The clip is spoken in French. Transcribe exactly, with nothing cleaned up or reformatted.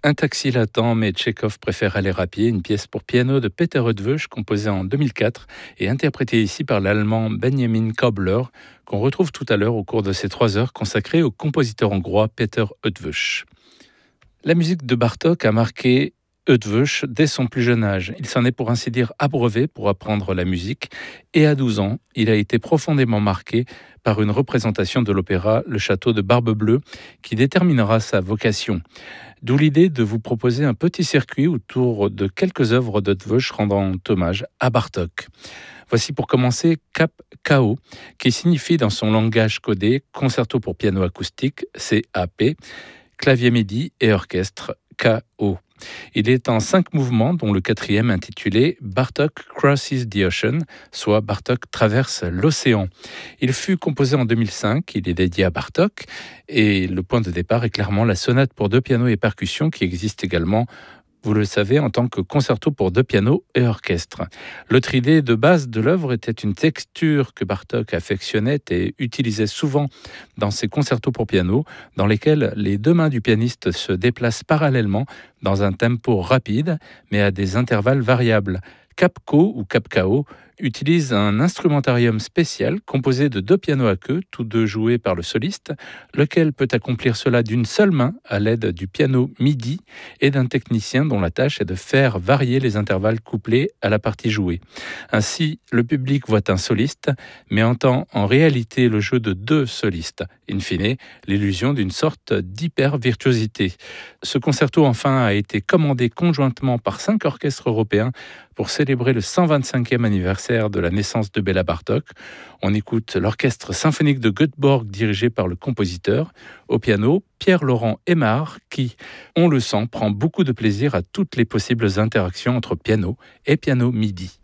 Un taxi l'attend, mais Tchekhov préfère aller à pied, une pièce pour piano de Peter Eötvös, composée en deux mille quatre et interprétée ici par l'allemand Benjamin Köbler, qu'on retrouve tout à l'heure au cours de ces trois heures consacrées au compositeur hongrois Peter Eötvös. La musique de Bartók a marqué Eötvös dès son plus jeune âge. Il s'en est pour ainsi dire abreuvé pour apprendre la musique et à douze ans, il a été profondément marqué par une représentation de l'opéra Le Château de Barbe-Bleue qui déterminera sa vocation. D'où l'idée de vous proposer un petit circuit autour de quelques œuvres d'Eötvös rendant hommage à Bartók. Voici pour commencer Cap K O, qui signifie dans son langage codé concerto pour piano acoustique, C A P, clavier midi et orchestre, K O. Il est en cinq mouvements, dont le quatrième intitulé Bartók Crosses the Ocean, soit Bartók traverse l'océan. Il fut composé en deux mille cinq, il est dédié à Bartók, et le point de départ est clairement la sonate pour deux pianos et percussions qui existe également, vous le savez, en tant que concerto pour deux pianos et orchestre. L'autre idée de base de l'œuvre était une texture que Bartók affectionnait et utilisait souvent dans ses concertos pour piano, dans lesquels les deux mains du pianiste se déplacent parallèlement dans un tempo rapide, mais à des intervalles variables. Capco ou Capcao utilise un instrumentarium spécial composé de deux pianos à queue, tous deux joués par le soliste, lequel peut accomplir cela d'une seule main à l'aide du piano midi et d'un technicien dont la tâche est de faire varier les intervalles couplés à la partie jouée. Ainsi, le public voit un soliste, mais entend en réalité le jeu de deux solistes. In fine, l'illusion d'une sorte d'hyper-virtuosité. Ce concerto, enfin, a été commandé conjointement par cinq orchestres européens pour célébrer le cent vingt-cinquième anniversaire de la naissance de Béla Bartók. On écoute l'orchestre symphonique de Göteborg dirigé par le compositeur. Au piano, Pierre-Laurent Aimard qui, on le sent, prend beaucoup de plaisir à toutes les possibles interactions entre piano et piano midi.